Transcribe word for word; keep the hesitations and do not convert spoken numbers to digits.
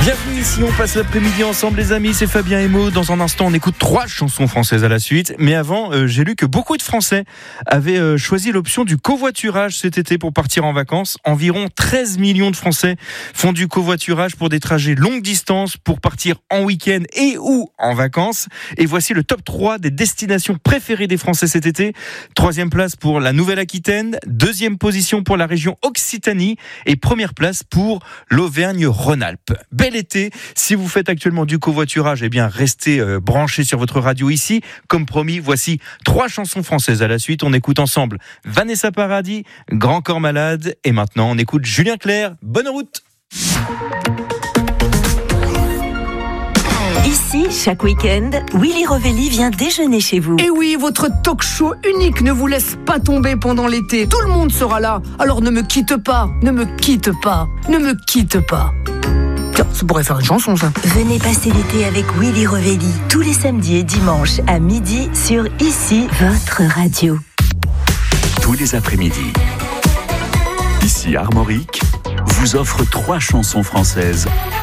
Bienvenue ici, on passe l'après-midi ensemble les amis, c'est Fabien et Maud. Dans un instant on écoute trois chansons françaises à la suite. Mais avant, euh, j'ai lu que beaucoup de Français avaient euh, choisi l'option du covoiturage cet été pour partir en vacances. Environ treize millions de Français font du covoiturage pour des trajets longue distance, pour partir en week-end et ou en vacances. Et voici le top trois des destinations préférées des Français cet été. Troisième place pour la Nouvelle-Aquitaine, deuxième position pour la région Occitanie et première place pour l'Auvergne-Rhône-Alpes. Bel été, si vous faites actuellement du covoiturage, eh bien restez euh, branchés sur votre radio ici. Comme promis, voici trois chansons françaises à la suite. On écoute ensemble Vanessa Paradis, Grand Corps Malade et maintenant on écoute Julien Clerc. Bonne route. Ici, chaque week-end, Willy Rovelli vient déjeuner chez vous. Et oui, votre talk show unique ne vous laisse pas tomber pendant l'été. Tout le monde sera là, alors ne me quitte pas, ne me quitte pas, ne me quitte pas. Tiens, ça pourrait faire une chanson, ça. Venez passer l'été avec Willy Rovelli, tous les samedis et dimanches à midi sur Ici, votre radio. Tous les après-midi, Ici Armorique vous offre trois chansons françaises